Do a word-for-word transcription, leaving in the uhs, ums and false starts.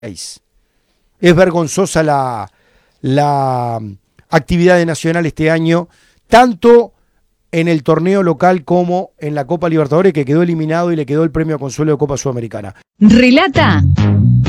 Es vergonzosa la, la actividad de Nacional este año, tanto en el torneo local como en la Copa Libertadores, que quedó eliminado y le quedó el premio a consuelo de Copa Sudamericana. Relata